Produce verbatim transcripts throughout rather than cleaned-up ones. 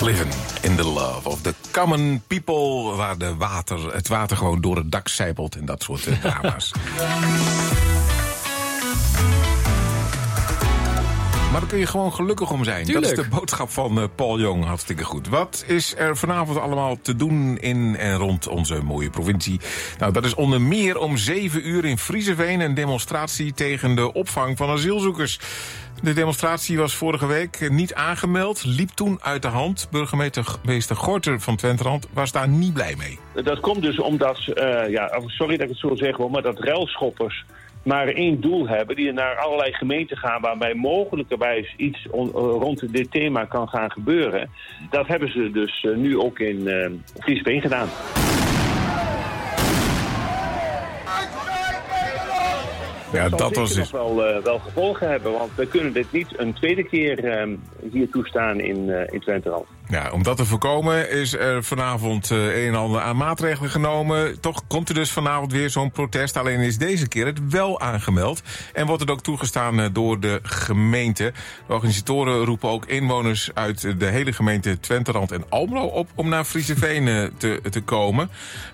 Living in the love of the common people, waar de water, het water gewoon door het dak sijpelt en dat soort uh, drama's. Maar daar kun je gewoon gelukkig om zijn. Tuurlijk. Dat is de boodschap van uh, Paul Jong. Hartstikke goed. Wat is er vanavond allemaal te doen in en rond onze mooie provincie? Nou, dat is onder meer om zeven uur in Frieseveen een demonstratie tegen de opvang van asielzoekers. De demonstratie was vorige week niet aangemeld, liep toen uit de hand. Burgemeester Gorter van Twenterand was daar niet blij mee. Dat komt dus omdat, uh, ja, sorry dat ik het zo zeg hoor, maar dat ruilschoppers maar één doel hebben, die naar allerlei gemeenten gaan waarbij mogelijkerwijs iets on, uh, rond dit thema kan gaan gebeuren. Dat hebben ze dus uh, nu ook in uh, Frieseveen gedaan. Ja, dat, dat was dus nog wel, uh, wel gevolgen hebben, want we kunnen dit niet een tweede keer uh, hier toestaan in, uh, in Twenterand. Ja, om dat te voorkomen is er vanavond uh, een en ander aan maatregelen genomen. Toch komt er dus vanavond weer zo'n protest. Alleen is deze keer het wel aangemeld. En wordt het ook toegestaan uh, door de gemeente. De organisatoren roepen ook inwoners uit de hele gemeente Twenterand en Almelo op om naar Frieseveen uh, te, te komen.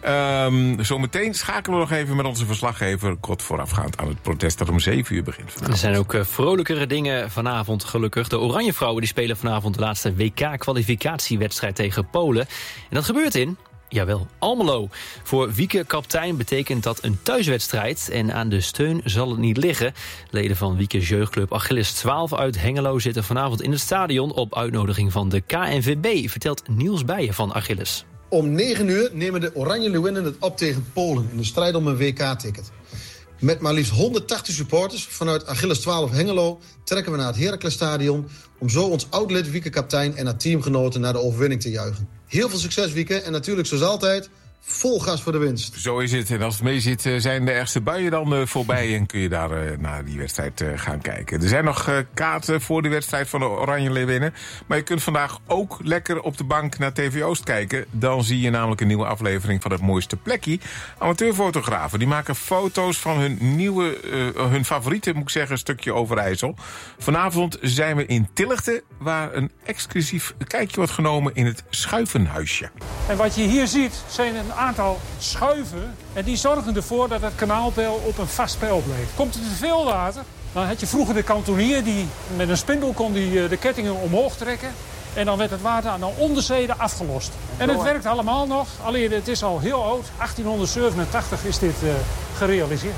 Um, zometeen schakelen we nog even met onze verslaggever kort voorafgaand aan het protest dat om zeven uur begint vanavond. Er zijn ook uh, vrolijkere dingen vanavond gelukkig. De Oranjevrouwen die spelen vanavond de laatste W K-kwalificatiewedstrijd tegen Polen. En dat gebeurt in, jawel, Almelo. Voor Wieke Kaptein betekent dat een thuiswedstrijd en aan de steun zal het niet liggen. Leden van Wieke's jeugdclub Achilles twaalf uit Hengelo zitten vanavond in het stadion op uitnodiging van de K N V B, vertelt Niels Beijen van Achilles. Om negen uur nemen de Oranje Leeuwinnen het op tegen Polen in de strijd om een W K-ticket. Met maar liefst honderdtachtig supporters vanuit Achilles twaalf Hengelo trekken we naar het Heraclesstadion om zo ons oud-lid Wieke Kaptein en haar teamgenoten naar de overwinning te juichen. Heel veel succes, Wieke, en natuurlijk zoals altijd vol gas voor de winst. Zo is het. En als het mee zit, zijn de ergste buien dan uh, voorbij en kun je daar uh, naar die wedstrijd uh, gaan kijken. Er zijn nog uh, kaarten voor de wedstrijd van de Oranje Leeuwinnen. Maar je kunt vandaag ook lekker op de bank naar T V Oost kijken. Dan zie je namelijk een nieuwe aflevering van Het Mooiste Plekje. Amateurfotografen die maken foto's van hun nieuwe, uh, hun favoriete, moet ik zeggen, stukje Overijssel. Vanavond zijn we in Tilligte, waar een exclusief kijkje wordt genomen in het Schuivenhuisje. En wat je hier ziet zijn een aantal schuiven en die zorgen ervoor dat het kanaalpeil op een vast peil bleef. Komt er te veel water, dan had je vroeger de kantonier die met een spindel kon die de kettingen omhoog trekken. En dan werd het water aan de onderzijde afgelost. En het werkt allemaal nog, alleen het is al heel oud. achttienhonderdzevenentachtig is dit uh, gerealiseerd.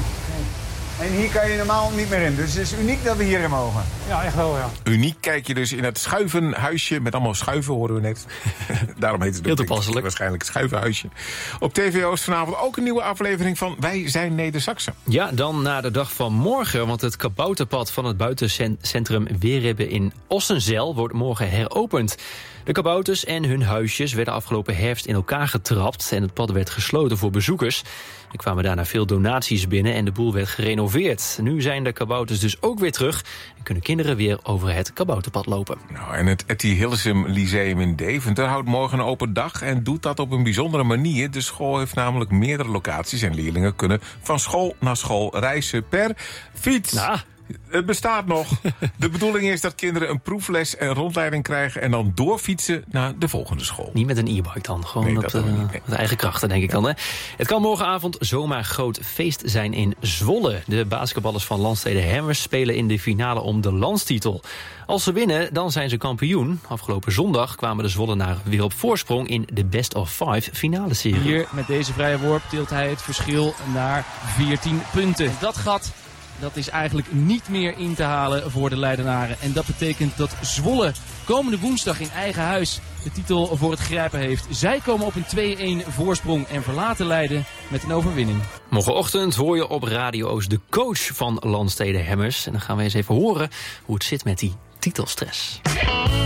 En hier kan je normaal niet meer in. Dus het is uniek dat we hierin mogen. Ja, echt wel, ja. Uniek kijk je dus in het Schuivenhuisje. Met allemaal schuiven, hoorden we net. Daarom heet het heel toepasselijk. Waarschijnlijk het Schuivenhuisje. Op T V Oost vanavond ook een nieuwe aflevering van Wij zijn Neder-Saxen. Ja, dan na de dag van morgen. Want het kabouterpad van het buitencentrum Weerribbe in Ossenzijl wordt morgen heropend. De kabouters en hun huisjes werden afgelopen herfst in elkaar getrapt. En het pad werd gesloten voor bezoekers. Er kwamen daarna veel donaties binnen en de boel werd gerenoveerd. Nu zijn de kabouters dus ook weer terug en kunnen kinderen weer over het kabouterpad lopen. Nou, en het Etty Hillesum Lyceum in Deventer houdt morgen een open dag en doet dat op een bijzondere manier. De school heeft namelijk meerdere locaties en leerlingen kunnen van school naar school reizen per fiets. Nou. Het bestaat nog. De bedoeling is dat kinderen een proefles en rondleiding krijgen en dan doorfietsen naar de volgende school. Niet met een e-bike dan, gewoon Nee, op dat de, ook niet, nee. met eigen krachten, denk ik dan. Hè? Het kan morgenavond zomaar groot feest zijn in Zwolle. De basketballers van Landstede Hammers spelen in de finale om de landstitel. Als ze winnen, dan zijn ze kampioen. Afgelopen zondag kwamen de Zwollenaren weer op voorsprong in de Best of Five finale serie. Hier met deze vrije worp tilt hij het verschil naar veertien punten. Dat gat, dat is eigenlijk niet meer in te halen voor de Leidenaren. En dat betekent dat Zwolle komende woensdag in eigen huis de titel voor het grijpen heeft. Zij komen op een twee-een voorsprong en verlaten Leiden met een overwinning. Morgenochtend hoor je op Radio Oost de coach van Landstede Hammers. En dan gaan we eens even horen hoe het zit met die titelstress.